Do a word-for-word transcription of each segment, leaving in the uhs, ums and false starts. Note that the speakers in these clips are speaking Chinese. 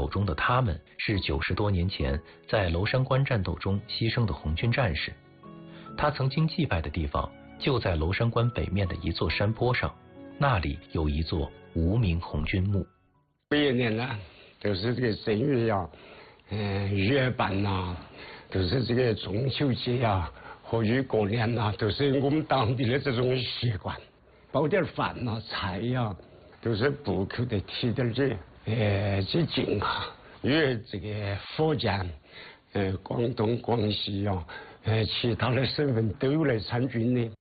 口中的他们是九十多年前在娄山关战斗中牺牲的红军战士。他曾经祭拜的地方就在娄山关北面的一座山坡上，那里有一座无名红军墓。 每一年呢，都是这个正月呀、嗯，月半呐，都是这个中秋节呀、或者过年呐，都是我们当地的这种习惯，包点饭呐、菜呀，都是不口的提点这，呃，这敬哈，因为这个福建、呃，广东、广西呀、呃，其他的省份都有来参军的。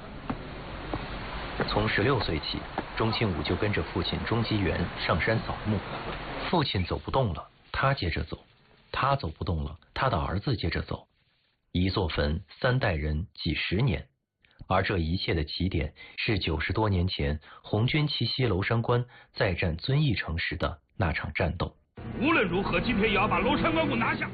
从十六岁起，钟庆武就跟着父亲钟基元上山扫墓。父亲走不动了，他接着走；他走不动了，他的儿子接着走。一座坟，三代人，几十年。而这一切的起点是九十多年前红军奇袭娄山关，再战遵义城时的那场战斗。 无论如何，今天也要把娄山关给我拿下。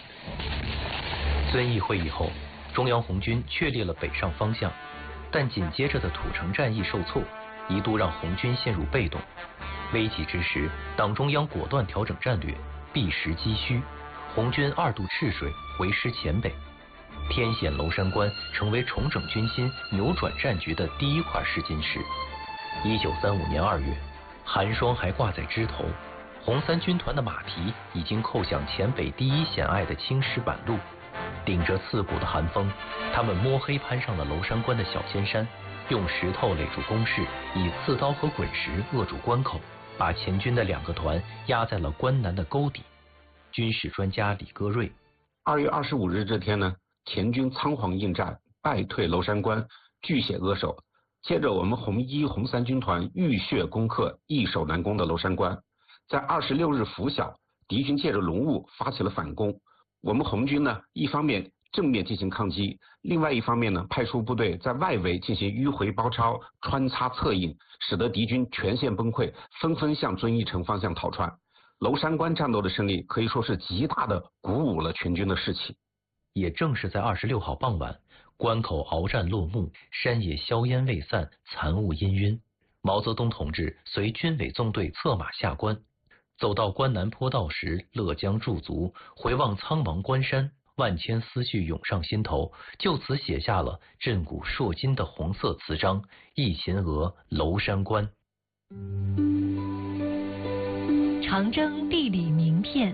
遵义会议后，中央红军确立了北上方向，但紧接着的土城战役受挫，一度让红军陷入被动。危急之时，党中央果断调整战略，避实击虚，红军二渡赤水，回师黔北。天险娄山关成为重整军心、扭转战局的第一块试金石。一九三五年二月，寒霜还挂在枝头，红三军团的马蹄已经扣响黔北第一险隘的青石板路。顶着刺骨的寒风，他们摸黑攀上了娄山关的小尖山，用石头垒住工事，以刺刀和滚石扼住关口，把黔军的两个团压在了关南的沟底。军事专家李戈瑞： 二月二十五日这天呢，黔军仓皇应战，败退娄山关，据险扼守。接着我们红一、红三军团浴血攻克易守难攻的娄山关。在二十六日拂晓，敌军借着浓雾发起了反攻。我们红军呢，一方面正面进行抗击，另外一方面呢，派出部队在外围进行迂回包抄、穿插策应，使得敌军全线崩溃，纷纷向遵义城方向逃窜。娄山关战斗的胜利可以说是极大的鼓舞了全军的士气。 也正是在二十六号傍晚，关口鏖战落幕，山野硝烟未散，残雾氤氲。毛泽东同志随军委纵队策马下关，走到关南坡道时，勒缰驻足，回望苍茫关山，万千思绪涌上心头，就此写下了震古烁今的红色词章《忆秦娥娄山关》。 长征地理名片。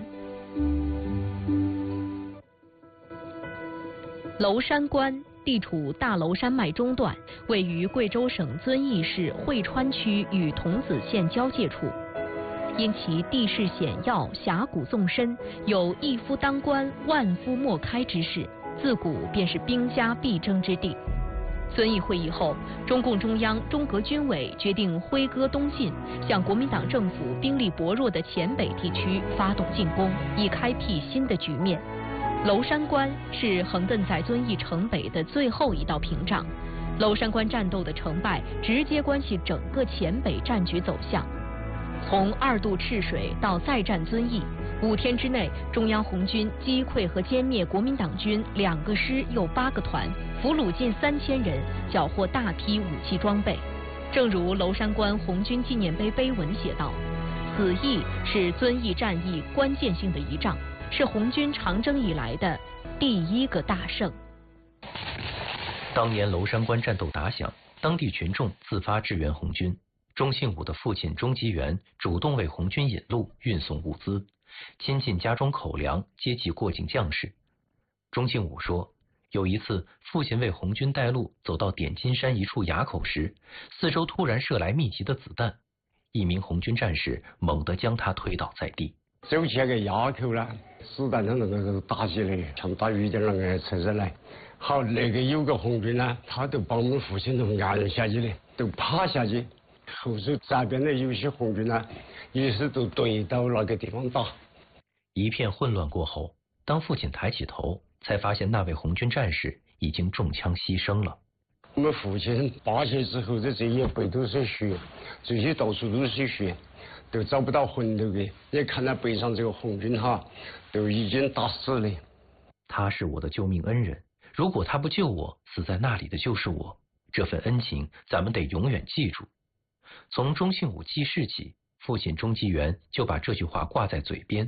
娄山关地处大娄山脉中段，位于贵州省遵义市会川区与桐梓县交界处。因其地势险要、峡谷纵深，有一夫当关、万夫莫开之势，自古便是兵家必争之地。遵义会议后，中共中央、中革军委决定挥戈东进，向国民党政府兵力薄弱的黔北地区发动进攻，以开辟新的局面。娄山关是横亘在遵义城北的最后一道屏障，娄山关战斗的成败直接关系整个黔北战局走向。从二渡赤水到再战遵义，五天之内，中央红军击溃和歼灭国民党军两个师又八个团，俘虏近三千人，缴获大批武器装备。正如娄山关红军纪念碑碑文写道：“此役是遵义战役关键性的一仗，是红军长征以来的第一个大胜。” 当年娄山关战斗打响，当地群众自发支援红军。钟庆武的父亲钟基元主动为红军引路、运送物资，亲近家中口粮，接济过境将士。钟庆武说，有一次父亲为红军带路，走到点金山一处垭口时，四周突然射来密集的子弹，一名红军战士猛地将他推倒在地。 走起那个垭口呢，子弹从那个打起来，像打雨点那个车子来。好，那个有个红军呢，他都把我们父亲都按下去的，都趴下去。后手这边的有些红军呢，也是都对到那个地方打。 一片混乱过后，当父亲抬起头，才发现那位红军战士已经中枪牺牲了。 我们父亲扒下之后，这这一背都是血，这些到处都是血，都找不到魂头的。也看到背上这个红军哈，都已经打死了。 他是我的救命恩人，如果他不救我，死在那里的就是我。这份恩情，咱们得永远记住。从钟庆武记事起，父亲钟基元就把这句话挂在嘴边。